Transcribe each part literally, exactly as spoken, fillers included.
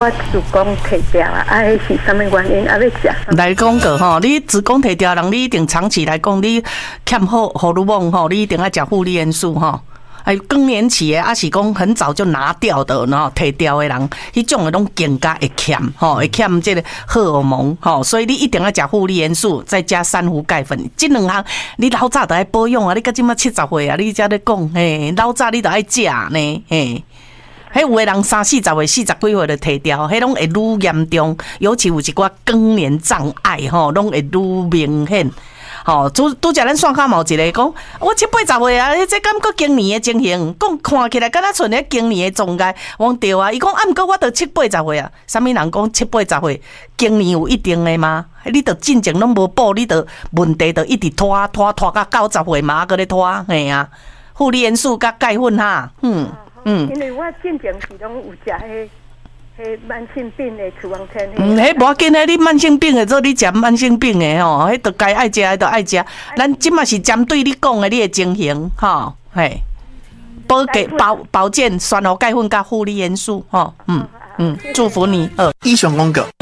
我子宫摕掉啊，啊，迄是什么原因？啊，要食？ 来讲个吼，你子宫摕掉人，你一定长期来讲，你欠荷荷尔蒙吼，你一定要食护理元素吼。哎，更年期的，还是讲很早就拿掉的，然后摕掉的人，迄种的拢更加会欠吼，会欠这个荷尔蒙吼，所以你一定要食护理元素，再加珊瑚钙粉，这两项你老早就爱保养啊！你到即马七十岁啊，你才咧讲，嘿，老早你就爱食呢，嘿。迄有的人三四十岁、四十几岁就摕掉，迄拢会愈严重，尤其有一寡更年障碍吼，拢会愈明显。吼，拄拄则咱线下嘛有一个讲，我七八十岁啊，这敢搁经年的情形，讲看起来敢若像咧经年的状态。我讲对啊，伊讲啊，毋过我都七八十岁啊，啥物人讲七八十岁经年有一定的吗？你着进前拢无补，你着问题着一直拖拖拖到九十岁嘛，搁咧拖，嘿啊，护理元素甲钙粉哈，嗯嗯。 因为我进前是拢有食迄。迄慢性病的处方签， 嗯，迄无要紧诶，你慢性病的做你食慢性病的吼，迄着该爱食的着爱食。咱即马是针对你讲的你的情形吼，嘿，保给保保健酸和钙粉加护理元素吼，嗯嗯，祝福你，呃， 英雄公哥，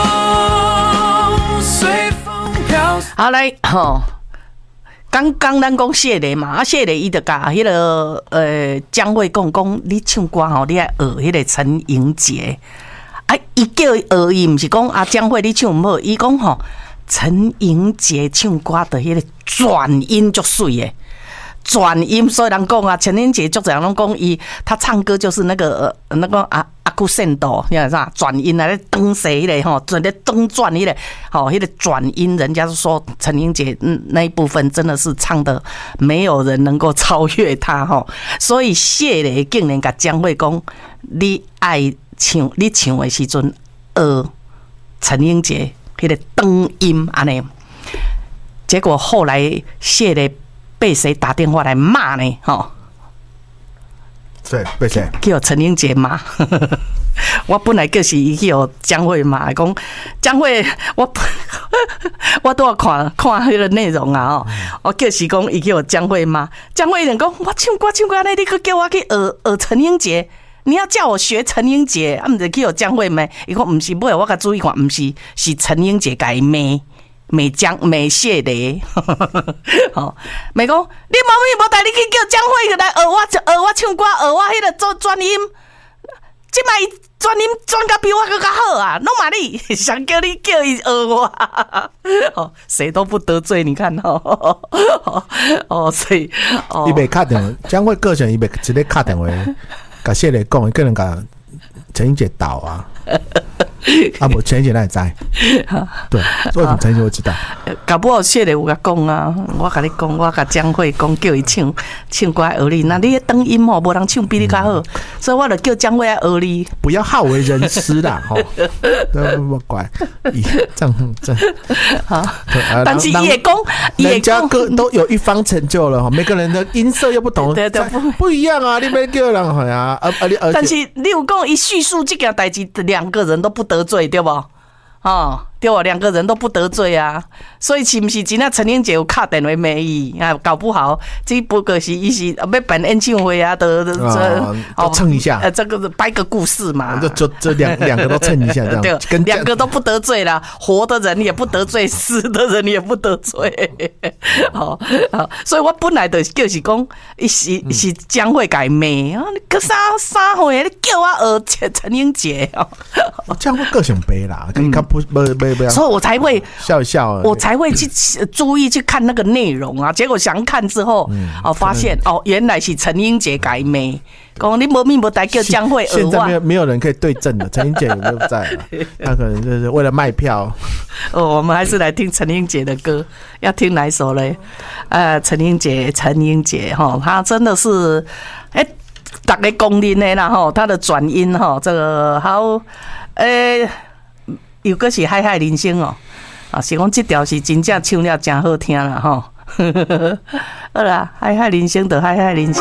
好来吼。刚刚咱讲谢丽嘛，啊谢丽伊就甲迄个呃江蕙讲讲，你唱歌吼，你爱学迄个陈莹洁，啊伊叫伊学伊，毋是讲啊江蕙你唱毋好，伊讲吼陈莹洁唱歌的迄个转音足水诶。转音，所以人讲啊，陈英杰就这样拢讲伊，他唱歌就是那个呃那个啊阿库圣多，你看啥转音啊，咧登谁嘞吼，转咧登转迄个，吼，迄个转音，人家就说陈英杰嗯那一部分真的是唱的没有人能够超越他吼，所以谢磊竟然甲江蕙讲，你爱唱，你唱的时阵学陈英杰迄个登音安尼，结果后来谢磊。被谁打电话来骂呢？吼， 对，被谁？ 叫陈英杰骂。我本来就是伊叫江蕙骂，讲江蕙，我我都要看看迄个内容啊！哦，我就是讲伊叫江蕙骂，江蕙人讲我唱歌唱歌呢，你可叫我去学学陈英杰。你要叫我学陈英杰，啊，毋是叫江蕙骂？伊讲毋是，尾我甲注意看，毋是，是陈英杰甲伊骂。美江美谢的，吼，美讲你毛咪无带你去叫江蕙来学我学我唱歌，学我迄个做转音，即摆转音转甲比我更较好啊！弄嘛你想叫你叫伊学我，哦，谁都不得罪，你看哦，哦，所以哦， 伊袂敲电话，江蕙个性伊袂直接敲电话，甲谢磊讲，伊可能甲陈英杰斗啊。啊，无陈英杰哪会知？对，为什么陈英杰会知道？ 搞不好谢磊有甲讲啊，我甲你讲，我甲江蕙讲，叫伊唱唱歌学你，那你登音吼，无人唱比你较好，所以我就叫江蕙来学你。 不要好为人师啦，吼，不不乖，这样这样好。但是伊也讲， 人家各都有一方成就了哈，每个人的音色又不同， 对对不不一样啊，你别叫人好呀，而而而但是你有讲伊叙述这件代志，两个人都不得罪，对不？哦，对啊，两个人都不得罪啊，所以是不是真的陈英杰有打电话骂伊啊？搞不好这不过是伊是要办演唱会啊，的这哦蹭一下， 呃，这个掰个故事嘛， 就就这两两个都蹭一下这样， 对，跟两个都不得罪啦，活的人也不得罪，死的人也不得罪，好，好，所以我本来就是讲，伊是是江蕙改骂啊，你个啥啥会，你叫我学陈英杰哦， 江蕙个性悲啦，跟他不不不不， 所以我才会笑一笑， 我才会去注意去看那个内容啊。结果想看之后，嗯、哦，发现哦，原来是陈英杰改妹。讲你无咪无带叫江蕙学我。 现在没有没有人可以对证的，陈英杰有没有在了？他可能就是为了卖票。 哦，我们还是来听陈英杰的歌，要听哪一首嘞？呃，陈英杰，陈英杰哈，他真的是哎，大家公认的啦哈，他的转音哈，这个好，诶。又个是海海人生哦，啊，是讲这条是真正唱了真好听啦吼。好啦，海海人生就海海人生。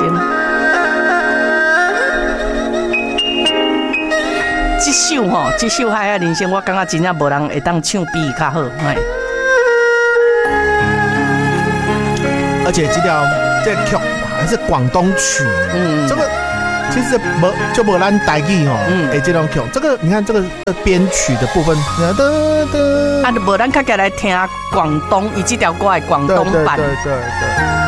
这首吼，这首海海人生，我感觉真正无人会当唱比伊较好，嘿。 而且这条这个曲还是广东曲，嗯，这个其实无就无咱台语吼， 嗯诶，这种曲，这个你看这个编曲的部分，哒哒， 啊，就无咱较起来听广东，伊这条歌的广对对东版。 对对对。